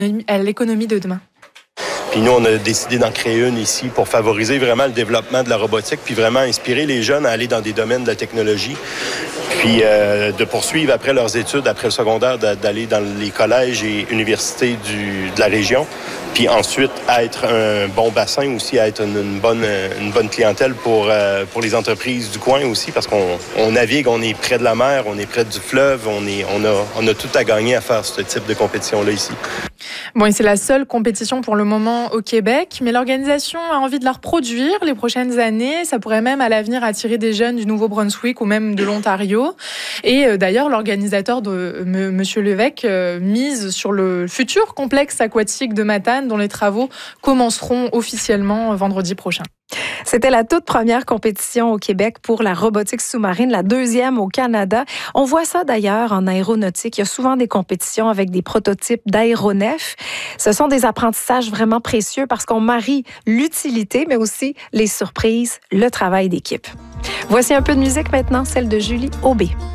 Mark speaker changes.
Speaker 1: à l'économie de demain.
Speaker 2: Puis nous, on a décidé d'en créer une ici pour favoriser vraiment le développement de la robotique, puis vraiment inspirer les jeunes à aller dans des domaines de la technologie, puis de poursuivre après leurs études, après le secondaire, d'aller dans les collèges et universités de la région, puis ensuite être un bon bassin aussi, être une bonne clientèle pour les entreprises du coin aussi, parce qu'on navigue, on est près de la mer, on est près du fleuve, on a tout à gagner à faire ce type de compétition-là ici.
Speaker 1: Bon, et c'est la seule compétition pour le moment au Québec, mais l'organisation a envie de la reproduire les prochaines années. Ça pourrait même à l'avenir attirer des jeunes du Nouveau-Brunswick ou même de l'Ontario. Et d'ailleurs, l'organisateur de Monsieur Lévesque mise sur le futur complexe aquatique de Matane, dont les travaux commenceront officiellement vendredi prochain.
Speaker 3: C'était la toute première compétition au Québec pour la robotique sous-marine, la deuxième au Canada. On voit ça d'ailleurs en aéronautique. Il y a souvent des compétitions avec des prototypes d'aéronefs. Ce sont des apprentissages vraiment précieux parce qu'on marie l'utilité, mais aussi les surprises, le travail d'équipe. Voici un peu de musique maintenant, celle de Julie Aubé.